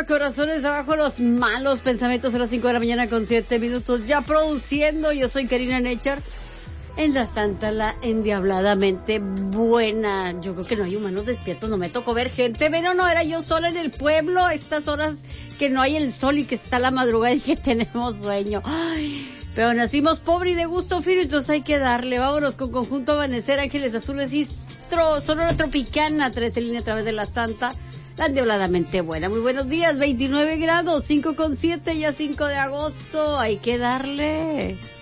corazones abajo, los malos pensamientos a las 5 de la mañana con 7 minutos. Ya produciendo, yo soy Karina Nature. En la Santa, la endiabladamente buena. Yo creo que no hay humanos despiertos, no me tocó ver gente, pero no, era yo sola en el pueblo a estas horas que no hay el sol y que está la madrugada y que tenemos sueño. Ay, pero nacimos pobre y de gusto fino, entonces hay que darle. Vámonos con Conjunto Amanecer, Ángeles Azules y Sonora Tropicana, 13 líneas a través de la Santa, la endiabladamente buena. Muy buenos días, 29 grados, 5 con 7, ya 5 de agosto, hay que darle.